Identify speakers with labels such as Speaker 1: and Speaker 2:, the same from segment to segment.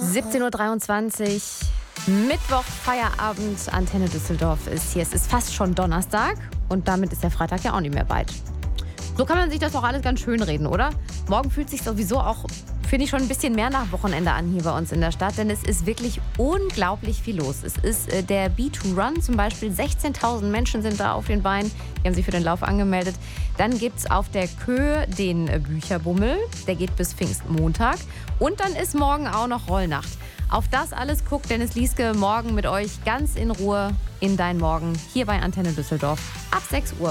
Speaker 1: 17:23 Uhr, Mittwoch, Feierabend, Antenne Düsseldorf ist hier. Es ist fast schon Donnerstag und damit ist der Freitag ja auch nicht mehr weit. So kann man sich das auch alles ganz schön reden, oder? Morgen fühlt sich sowieso auch, finde ich, schon ein bisschen mehr nach Wochenende an hier bei uns in der Stadt, denn es ist wirklich unglaublich viel los. Es ist der B2Run zum Beispiel, 16.000 Menschen sind da auf den Beinen, die haben sich für den Lauf angemeldet. Dann gibt es auf der Köhe den Bücherbummel, der geht bis Pfingstmontag. Und dann ist morgen auch noch Rollnacht. Auf das alles guckt Dennis Lieske morgen mit euch ganz in Ruhe in Dein Morgen hier bei Antenne Düsseldorf ab 6 Uhr.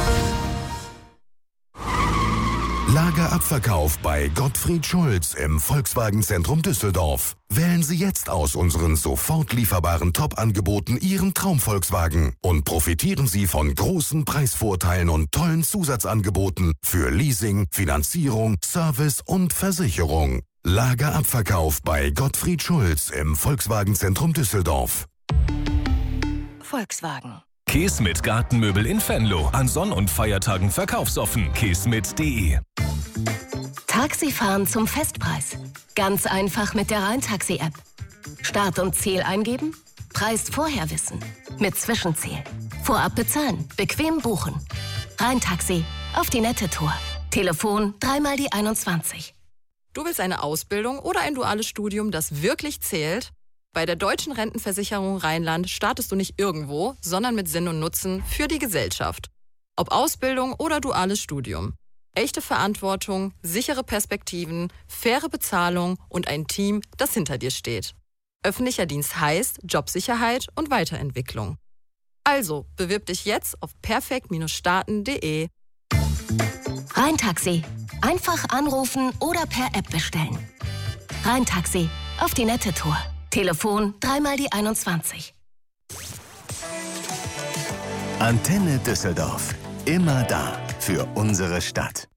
Speaker 2: Lagerabverkauf bei Gottfried Schulz im Volkswagen-Zentrum Düsseldorf. Wählen Sie jetzt aus unseren sofort lieferbaren Top-Angeboten Ihren Traum-Volkswagen und profitieren Sie von großen Preisvorteilen und tollen Zusatzangeboten für Leasing, Finanzierung, Service und Versicherung. Lagerabverkauf bei Gottfried Schulz im Volkswagen-Zentrum Düsseldorf.
Speaker 3: Volkswagen.
Speaker 4: Keesmit Gartenmöbel in Venlo. An Sonn- und Feiertagen verkaufsoffen. keesmit.de.
Speaker 3: Taxifahren zum Festpreis. Ganz einfach mit der Rhein-Taxi-App. Start und Ziel eingeben, Preis vorher wissen. Mit Zwischenziel. Vorab bezahlen, bequem buchen. Rhein-Taxi, auf die nette Tour. Telefon 3 die 21.
Speaker 5: Du willst eine Ausbildung oder ein duales Studium, das wirklich zählt? Bei der Deutschen Rentenversicherung Rheinland startest du nicht irgendwo, sondern mit Sinn und Nutzen für die Gesellschaft. Ob Ausbildung oder duales Studium. Echte Verantwortung, sichere Perspektiven, faire Bezahlung und ein Team, das hinter dir steht. Öffentlicher Dienst heißt Jobsicherheit und Weiterentwicklung. Also, bewirb dich jetzt auf perfekt-starten.de.
Speaker 3: Rhein-Taxi. Einfach anrufen oder per App bestellen. Rhein-Taxi, auf die nette Tour. Telefon 3 die 21.
Speaker 2: Antenne Düsseldorf. Immer da für unsere Stadt.